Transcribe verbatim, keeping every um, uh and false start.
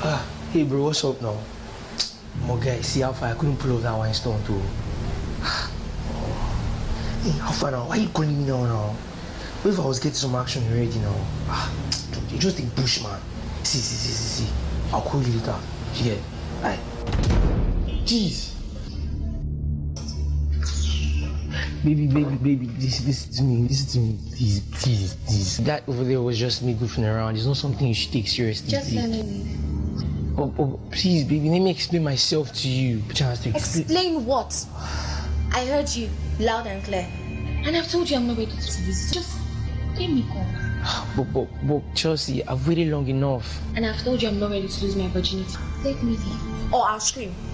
Ah, hey bro, what's up now? My guy, see how far I couldn't pull off that one stone too. Hey, how far now? Why are you calling me now now? What if I was getting some action already now? Ah, you just think push, man. See, see, see, see, see. I'll call you later. Yeah. Aye. Jeez. Baby, baby, baby, this, this to me, this to me, please, please, please. That over there was just me goofing around. It's not something you should take seriously. Just please. let me leave. Oh, oh, please, baby, let me explain myself to you. Chance to explain. Explain what? I heard you loud and clear. And I've told you I'm not ready to visit. Just let me go. But, but, but, Chelsea, I've waited long enough. And I've told you I'm not ready to lose my virginity. Let me leave. Or I'll scream.